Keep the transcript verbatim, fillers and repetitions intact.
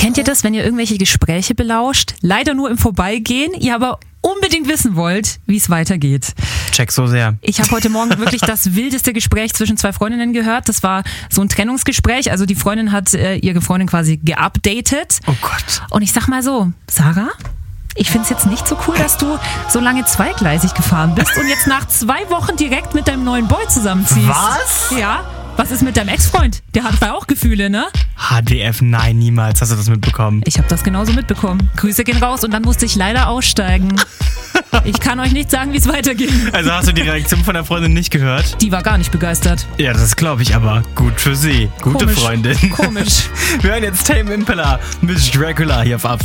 Kennt ihr das, wenn ihr irgendwelche Gespräche belauscht? Leider nur im Vorbeigehen, ihr aber unbedingt wissen wollt, wie es weitergeht. Check so sehr. Ich habe heute Morgen wirklich das wildeste Gespräch zwischen zwei Freundinnen gehört. Das war so ein Trennungsgespräch. Also die Freundin hat äh, ihre Freundin quasi geupdatet. Oh Gott. Und ich sag mal so, Sarah, ich find's jetzt nicht so cool, dass du so lange zweigleisig gefahren bist und jetzt nach zwei Wochen direkt mit deinem neuen Boy zusammenziehst. Was? Ja. Was ist mit deinem Ex-Freund? Der hat ja auch Gefühle, ne? H D F, nein, niemals. Hast du das mitbekommen? Ich habe das genauso mitbekommen. Grüße gehen raus und dann musste ich leider aussteigen. Ich kann euch nicht sagen, wie es weiterging. Also hast du die Reaktion von der Freundin nicht gehört? Die war gar nicht begeistert. Ja, das glaube ich aber. Gut für sie. Gute Komisch. Freundin. Komisch. Wir hören jetzt Tame Impala, Miss Dracula hier auf Ab.